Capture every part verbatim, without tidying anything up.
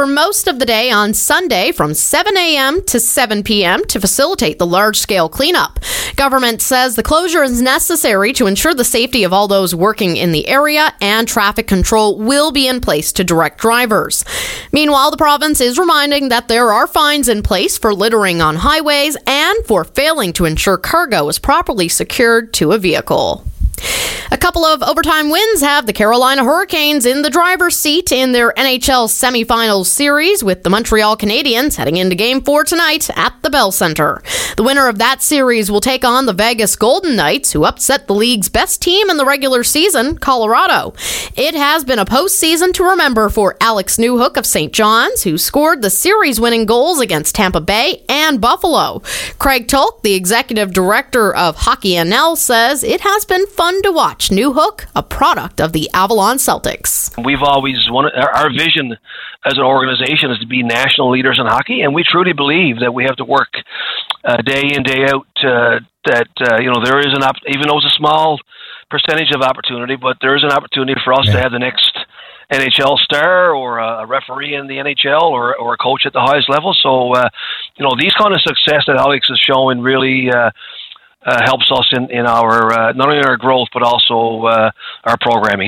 for most of the day on Sunday from seven a.m. to seven p.m. to facilitate the large-scale cleanup. Government says the closure is necessary to ensure the safety of all those working in the area, and traffic control will be in place to direct drivers. Meanwhile, the province is reminding that there are fines in place for littering on highways and for failing to ensure cargo is properly secured to a vehicle. A couple of overtime wins have the Carolina Hurricanes in the driver's seat in their N H L semifinals series, with the Montreal Canadiens heading into Game four tonight at the Bell Center. The winner of that series will take on the Vegas Golden Knights, who upset the league's best team in the regular season, Colorado. It has been a postseason to remember for Alex Newhook of Saint John's, who scored the series-winning goals against Tampa Bay and Buffalo. Craig Tolk, the executive director of Hockey N L, says it has been fun to watch Newhook, a product of the Avalon Celtics. We've always wanted, our vision as an organization is to be national leaders in hockey, and we truly believe that we have to work uh, day in, day out, uh, that, uh, you know, there is an, op- even though it's a small percentage of opportunity, but there is an opportunity for us yeah. to have the next N H L star or a referee in the N H L or, or a coach at the highest level. So, uh, you know, these kind of success that Alex is showing really uh, Uh, helps us in, in our, uh, not only our growth, but also uh, our programming.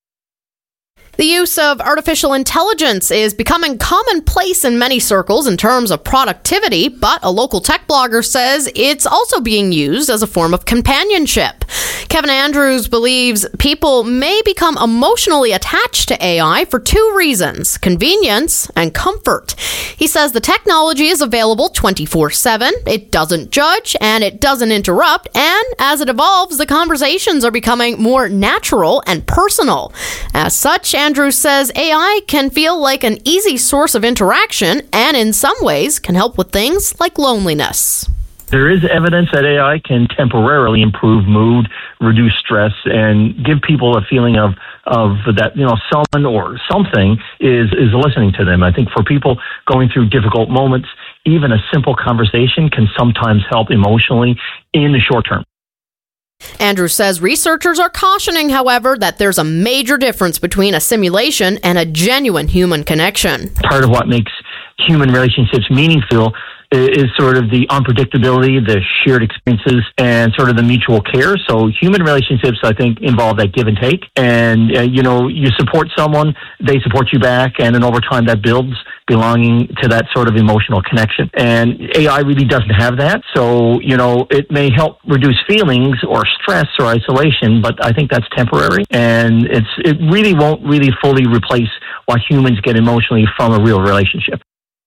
The use of artificial intelligence is becoming commonplace in many circles in terms of productivity, but a local tech blogger says it's also being used as a form of companionship. Kevin Andrews believes people may become emotionally attached to A I for two reasons: convenience and comfort. He says the technology is available twenty-four seven, it doesn't judge, and it doesn't interrupt, and as it evolves, the conversations are becoming more natural and personal. As such, Andrews says A I can feel like an easy source of interaction and in some ways can help with things like loneliness. There is evidence that A I can temporarily improve mood, reduce stress, and give people a feeling of, of that, you know, someone or something is, is listening to them. I think for people going through difficult moments, even a simple conversation can sometimes help emotionally in the short term. Andrews says researchers are cautioning, however, that there's a major difference between a simulation and a genuine human connection. Part of what makes human relationships meaningful is sort of the unpredictability, the shared experiences, and sort of the mutual care. So human relationships, I think, involve that give and take. And, uh, you know, you support someone, they support you back, and then over time that builds belonging to that sort of emotional connection. And A I really doesn't have that. So, you know, it may help reduce feelings or stress or isolation, but I think that's temporary. And it's it really won't really fully replace what humans get emotionally from a real relationship.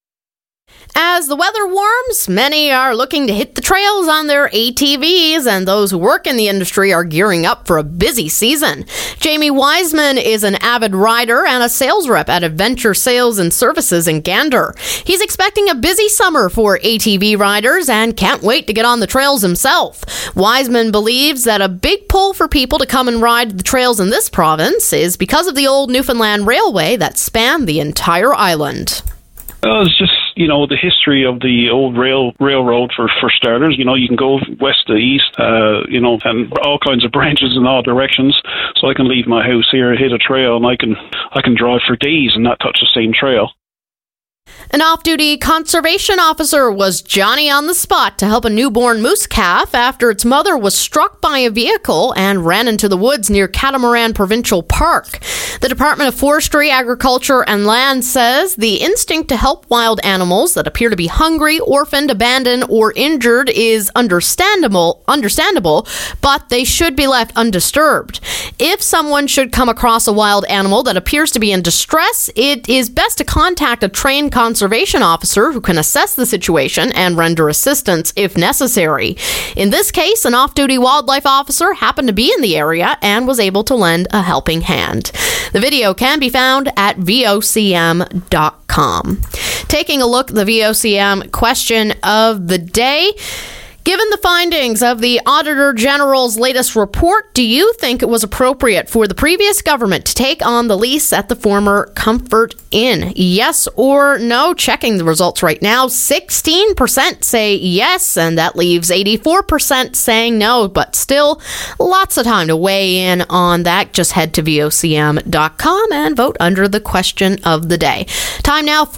As the weather warms, many are looking to hit the trails on their A T Vs, and those who work in the industry are gearing up for a busy season. Jamie Wiseman is an avid rider and a sales rep at Adventure Sales and Services in Gander. He's expecting a busy summer for A T V riders and can't wait to get on the trails himself. Wiseman believes that a big pull for people to come and ride the trails in this province is because of the old Newfoundland Railway that spanned the entire island. Uh, it's just, you know, the history of the old rail railroad for, for starters. You know, you can go west to east, uh, you know, and all kinds of branches in all directions. So I can leave my house here, hit a trail, and I can I can drive for days and not touch the same trail. An off-duty conservation officer was Johnny on the spot to help a newborn moose calf after its mother was struck by a vehicle and ran into the woods near Catamaran Provincial Park. The Department of Forestry, Agriculture and Land says the instinct to help wild animals that appear to be hungry, orphaned, abandoned, or injured is understandable, understandable, but they should be left undisturbed. If someone should come across a wild animal that appears to be in distress, it is best to contact a trained conservation officer who can assess the situation and render assistance if necessary. In this case, an off-duty wildlife officer happened to be in the area and was able to lend a helping hand. The video can be found at V O C M dot com. Taking a look at the V O C M question of the day. Given the findings of the Auditor General's latest report, do you think it was appropriate for the previous government to take on the lease at the former Comfort Inn? Yes or no? Checking the results right now. sixteen percent say yes, and that leaves eighty-four percent saying no, but still lots of time to weigh in on that. Just head to V O C M dot com and vote under the question of the day. Time now for